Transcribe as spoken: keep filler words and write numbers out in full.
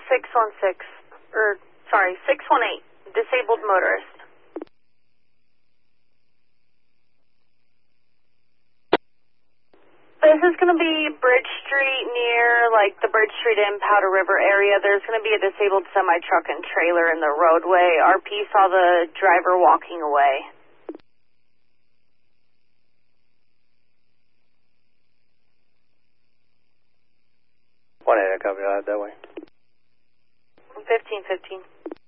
six one six, or, sorry, six one eight, disabled motorist. This is going to be Bridge Street near, like, the Bridge Street and Powder River area. There's going to be a disabled semi-truck and trailer in the roadway. R P saw the driver walking away. one eight, I copy that that way. fifteen fifteen.